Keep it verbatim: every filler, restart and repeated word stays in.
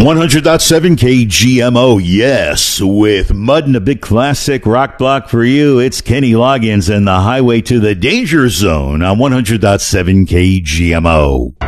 one hundred point seven K G M O, yes, with Mud and a big classic rock block for you. It's Kenny Loggins and the Highway to the Danger Zone on one hundred point seven K G M O.